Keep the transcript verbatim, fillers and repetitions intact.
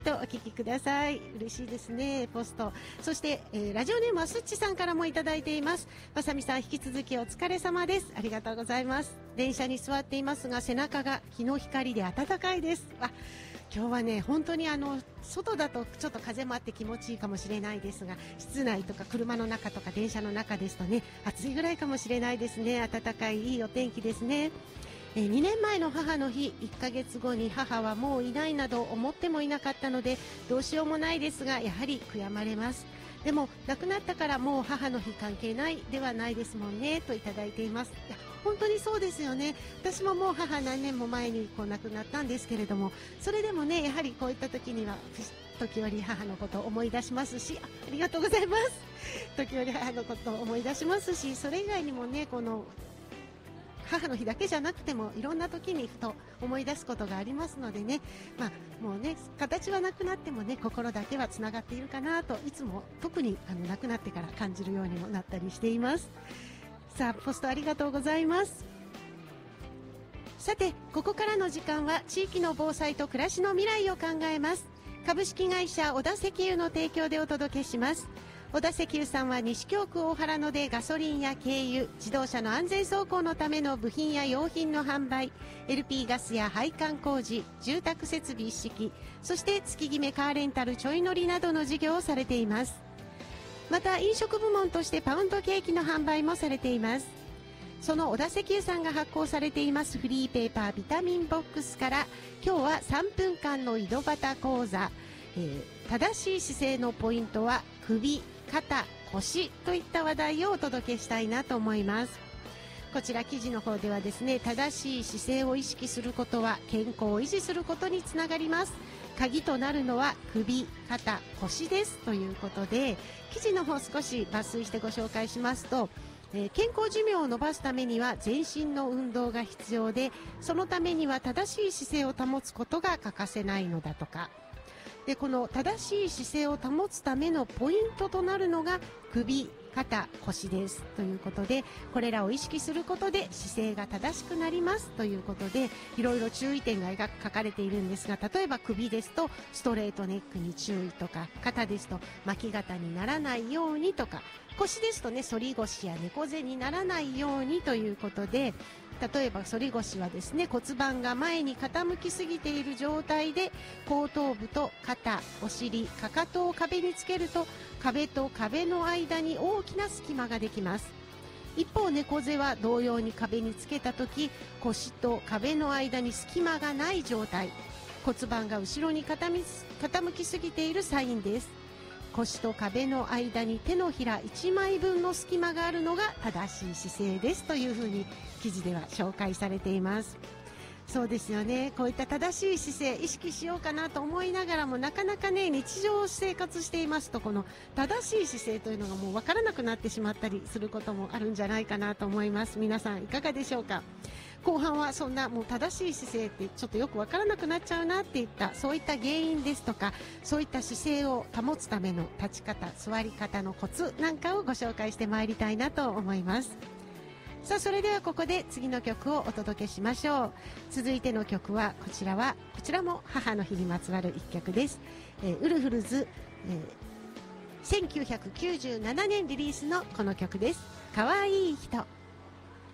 とお聞きください。嬉しいですね、ポスト。そして、えー、ラジオネームはすっちさんからもいただいています。まさみさん、引き続きお疲れ様です。ありがとうございます。電車に座っていますが、背中が日の光で暖かいです。わ、今日はね、本当にあの、外だとちょっと風もあって気持ちいいかもしれないですが、室内とか車の中とか電車の中ですとね、暑いぐらいかもしれないですね。暖かいいいお天気ですね。えー、にねんまえの母の日、いっかげつごに母はもういないなど思ってもいなかったので、どうしようもないですが、やはり悔やまれます。でも亡くなったからもう母の日関係ないではないですもんね、といただいています。いや、本当にそうですよね。私ももう母何年も前にこう亡くなったんですけれども、それでもね、やはりこういった時には時折母のことを思い出しますし、 あ, ありがとうございます。時折母のことを思い出しますし、それ以外にもね、この母の日だけじゃなくてもいろんな時にふと思い出すことがありますのでね、まあ、もうね、形はなくなってもね、心だけはつながっているかなといつも特にあの亡くなってから感じるようにもなったりしています。さあ、ポストありがとうございます。さて、ここからの時間は地域の防災と暮らしの未来を考えます。株式会社小田石油の提供でお届けします。小田石油さんは西京区大原野でガソリンや軽油、自動車の安全走行のための部品や用品の販売、エルピー ガスや配管工事、住宅設備一式、そして月決めカーレンタルちょい乗りなどの事業をされています。また飲食部門としてパウンドケーキの販売もされています。その小田石油さんが発行されていますフリーペーパービタミンボックスから、今日はさんぷんかんの井戸端講座、えー、正しい姿勢のポイントは首、肩、腰といった話題をお届けしたいなと思います。こちら記事の方ではですね、正しい姿勢を意識することは健康を維持することにつながります。鍵となるのは首、肩、腰ですということで、記事の方少し抜粋してご紹介しますと、えー、健康寿命を伸ばすためには全身の運動が必要で、そのためには正しい姿勢を保つことが欠かせないのだとか。で、この正しい姿勢を保つためのポイントとなるのが首、肩、腰ですということで、これらを意識することで姿勢が正しくなりますということで、いろいろ注意点が書かれているんですが、例えば首ですとストレートネックに注意とか、肩ですと巻き肩にならないようにとか、腰ですとね、反り腰や猫背にならないようにということで、例えば反り腰はですね、骨盤が前に傾きすぎている状態で後頭部と肩、お尻、かかとを壁につけると、壁と壁の間に大きな隙間ができます。一方、猫背は同様に壁につけた時、腰と壁の間に隙間がない状態、骨盤が後ろに傾きすぎているサインです。腰と壁の間に手のひらいちまいぶんの隙間があるのが正しい姿勢ですというふうに記事では紹介されています。そうですよね。こういった正しい姿勢意識しようかなと思いながらも、なかなかね、日常生活していますと、この正しい姿勢というのがもう分からなくなってしまったりすることもあるんじゃないかなと思います。皆さんいかがでしょうか。後半はそんなもう正しい姿勢ってちょっとよく分からなくなっちゃうなっていった、そういった原因ですとか、そういった姿勢を保つための立ち方、座り方のコツなんかをご紹介してまいりたいなと思います。さあ、それではここで次の曲をお届けしましょう。続いての曲はこちらはこちらも母の日にまつわる一曲です。えー、ウルフルズ、えー、せんきゅうひゃくきゅうじゅうななねんリリースのこの曲です。かわいい人。